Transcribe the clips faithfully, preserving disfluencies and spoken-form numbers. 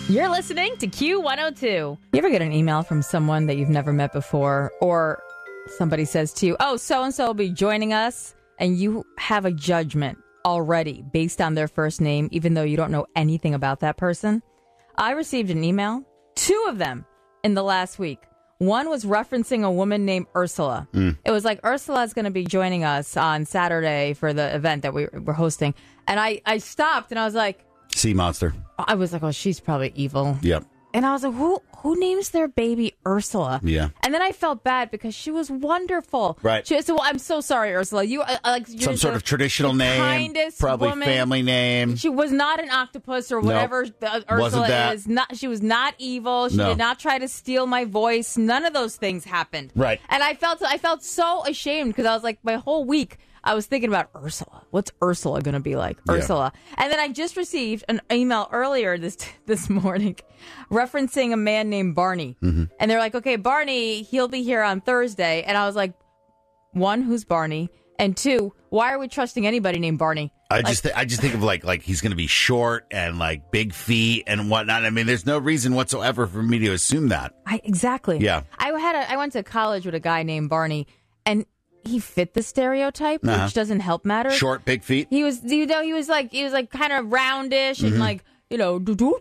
You're listening to Q one oh two. You ever get an email from someone that you've never met before, or somebody says to you, oh, so-and-so will be joining us, and you have a judgment already based on their first name, even though you don't know anything about that person? I received an email, two of them, in the last week. One was referencing a woman named Ursula. Mm. It was like, Ursula's going to be joining us on Saturday for the event that we were hosting. And I, I stopped and I was like... Sea monster. I was like, oh, she's probably evil. Yep. And I was like, who who names their baby Ursula? Yeah. And then I felt bad because she was wonderful. Right. She, so I'm so sorry, Ursula. You uh, like you're some sort the, of traditional the name, kindest probably woman. family name. She was not an octopus or whatever nope. the, Ursula Wasn't that. is. Not she was not evil. She no. did not try to steal my voice. None of those things happened. Right. And I felt I felt so ashamed because I was like, my whole week I was thinking about Ursula. What's Ursula going to be like? Yeah. Ursula. And then I just received an email earlier this this morning referencing a man named Barney. Mm-hmm. And they're like, okay, Barney, he'll be here on Thursday. And I was like, one, who's Barney? And two, why are we trusting anybody named Barney? I like, just th- I just think of like like he's going to be short and like big feet and whatnot. I mean, there's no reason whatsoever for me to assume that. I, exactly. Yeah. I had a, I went to college with a guy named Barney, and he fit the stereotype, uh-huh. which doesn't help matter. Short, big feet. He was, you know, he was like, he was like kind of roundish mm-hmm. and like, you know,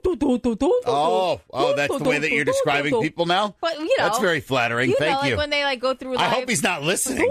oh, oh, that's the way that you're describing people now. But you know, that's very flattering. You Thank know, like you. When they like go through life, I hope he's not listening.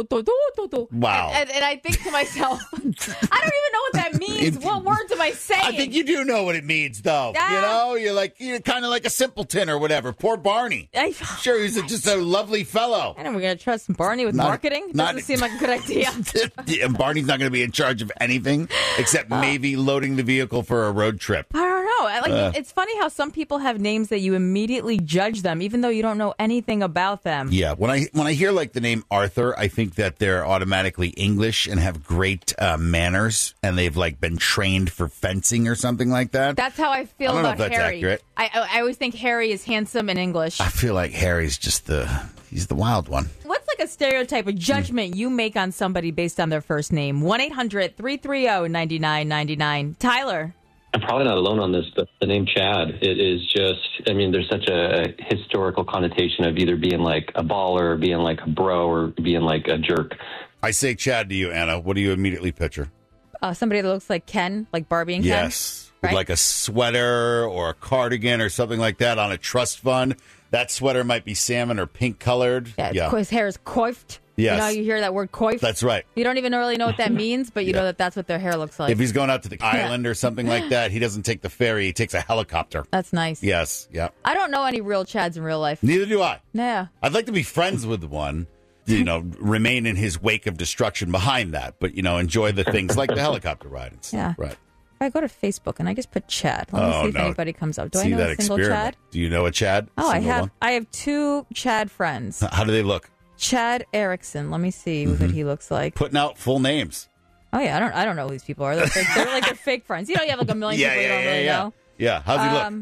Wow. And, and, and I think to myself, I don't even know what that means. It, what words am I saying? I think you do know what it means, though. Ah. You know, you're like you're kind of like a simpleton or whatever. Poor Barney. I, sure, he's a, just a lovely fellow. I know we're gonna trust Barney with not, marketing. Not, Doesn't seem like a good idea. Yeah, Barney's not going to be in charge of anything except uh, maybe loading the vehicle for a road trip. I don't know. Like uh, it's funny how some people have names that you immediately judge them, even though you don't know anything about them. Yeah, when I when I hear like the name Arthur, I think that they're automatically English and have great uh, manners, and they've like been trained for fencing or something like that. That's how I feel I don't about know if that's Harry. Accurate. I I always think Harry is handsome and English. I feel like Harry's just the he's the wild one. What's like a stereotype, a judgment you make on somebody based on their first name? one eight hundred three three zero nine nine nine nine. Tyler. I'm probably not alone on this, but the name Chad, it is just, I mean, there's such a historical connotation of either being like a baller or being like a bro or being like a jerk. I say Chad to you, Anna. What do you immediately picture? Uh, somebody that looks like Ken, like Barbie and Ken. Yes, with right? like a sweater or a cardigan or something like that on a trust fund. That sweater might be salmon or pink colored. Yeah, yeah. His hair is coiffed. Yes. You know, you hear that word coiffed. That's right. You don't even really know what that means, but you yeah. know that that's what their hair looks like. If he's going out to the island or something like that, he doesn't take the ferry. He takes a helicopter. That's nice. Yes. Yeah. I don't know any real Chads in real life. Neither do I. Yeah. I'd like to be friends with one, you know, remain in his wake of destruction behind that, but, you know, enjoy the things like the helicopter ride and stuff. Yeah. Right. If I go to Facebook and I just put Chad, let me oh, see if no. anybody comes up. Do see I know that a single experiment. Chad? Do you know a Chad? Oh, I have. One? I have two Chad friends. How do they look? Chad Erickson. Let me see mm-hmm. what he looks like. Putting out full names. Oh yeah, I don't. I don't know who these people are. They're, fake, they're like they're fake friends. You know, you have like a million yeah, people yeah, you don't yeah, really yeah. know. Yeah. How's he um, look?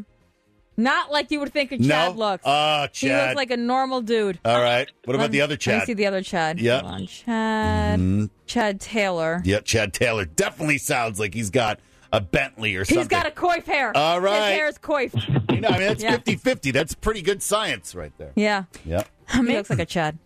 Not like you would think a Chad no? looks. Oh, uh, Chad. He looks like a normal dude. All right. What about let, the other Chad? Let me see the other Chad. Yep. Hold on. Chad. Mm-hmm. Chad Taylor. Yep. Chad Taylor definitely sounds like he's got a Bentley or something. He's got a coif hair. All right. His hair is coiffed. You know, I mean, that's yeah. fifty-fifty. That's pretty good science right there. Yeah. Yeah. He looks like a Chad.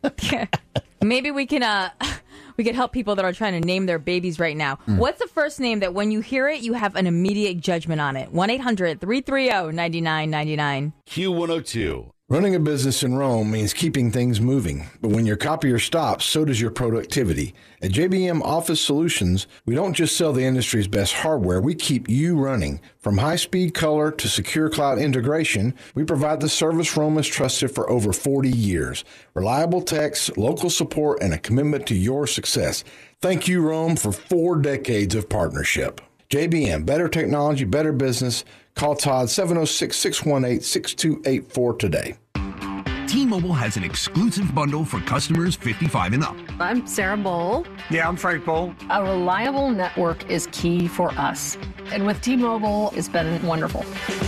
Maybe we can uh, we can help people that are trying to name their babies right now. Mm. What's the first name that when you hear it, you have an immediate judgment on it? one eight hundred three three zero nine nine nine nine. Q one oh two. Running a business in Rome means keeping things moving, but when your copier stops, so does your productivity. At J B M Office Solutions, we don't just sell the industry's best hardware, we keep you running. From high-speed color to secure cloud integration, we provide the service Rome has trusted for over forty years. Reliable techs, local support, and a commitment to your success. Thank you, Rome, for four decades of partnership. J B M, better technology, better business. Call Todd seven oh six, six one eight, six two eight four today. T-Mobile has an exclusive bundle for customers fifty-five and up. I'm Sarah Bowl. Yeah, I'm Frank Bowl. A reliable network is key for us. And with T-Mobile, it's been wonderful.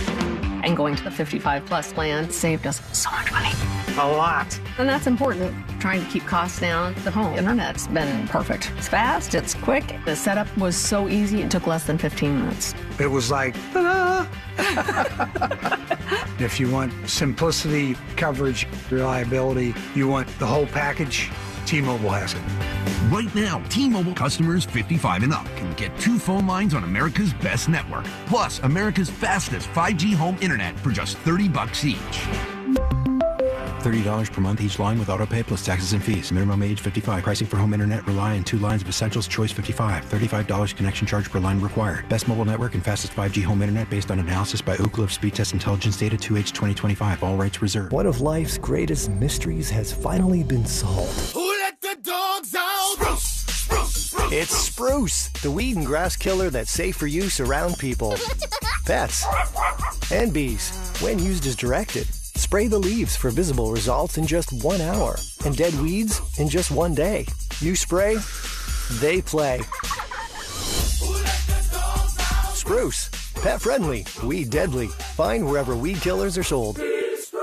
And going to the fifty-five plus plan saved us so much money. A lot. And that's important. Trying to keep costs down. The home internet's been perfect. It's fast, it's quick. The setup was so easy, it took less than fifteen minutes. It was like, ta-da! If you want simplicity, coverage, reliability, you want the whole package, T-Mobile has it. Right now, T-Mobile customers fifty-five and up can get two phone lines on America's best network, plus America's fastest five G home internet for just thirty bucks each. thirty dollars per month each line with autopay plus taxes and fees. Minimum age fifty-five. Pricing for home internet rely on two lines of Essentials Choice fifty-five. thirty-five dollars connection charge per line required. Best mobile network and fastest five G home internet based on analysis by Ookla of Speed Test Intelligence Data two H twenty twenty-five. All rights reserved. One of life's greatest mysteries has finally been solved. Who let the dogs out? Spruce, spruce, spruce. It's Spruce, the weed and grass killer that's safe for use around people, pets, and bees when used as directed. Spray the leaves for visible results in just one hour and dead weeds in just one day. You spray, they play. Spruce, pet friendly, weed deadly. Find wherever weed killers are sold.